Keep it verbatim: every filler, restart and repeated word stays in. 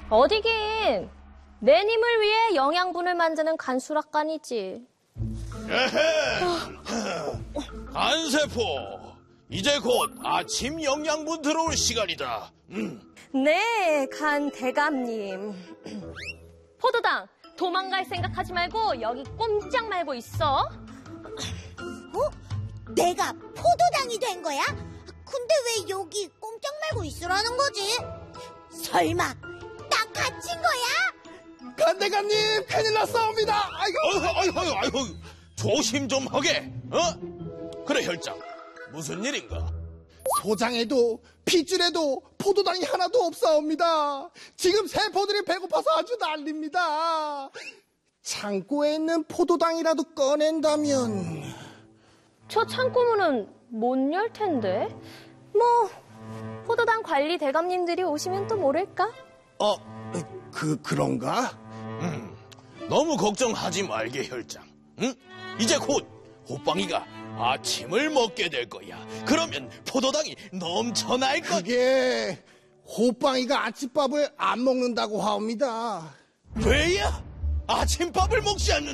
어디긴 내 님을 위해 영양분을 만드는 간수락간이지. 에헤, 간세포, 이제 곧 아침 영양분 들어올 시간이다. 음. 네, 간 대감님. 포도당, 도망갈 생각하지 말고 여기 꼼짝 말고 있어. 어? 내가 포도당이 된 거야? 근데 왜 여기 꼼짝 말고 있으라는 거지? 설마 나 갇힌 거야? 간대감님, 큰일 났사옵니다. 아이고. 아이고, 아이고, 아이고, 조심 좀 하게. 어? 그래, 혈장. 무슨 일인가? 소장에도 핏줄에도 포도당이 하나도 없사옵니다. 지금 세포들이 배고파서 아주 난립니다. 창고에 있는 포도당이라도 꺼낸다면. 저 창고문은 못 열 텐데. 뭐 포도당 관리 대감님들이 오시면 또 모를까? 어, 그 그런가? 음, 너무 걱정하지 말게, 혈장. 응? 이제 곧 호빵이가 아침을 먹게 될 거야. 그러면 포도당이 넘쳐날 거야. 그게 호빵이가 아침밥을 안 먹는다고 하옵니다. 왜야? 아침밥을 먹지 않는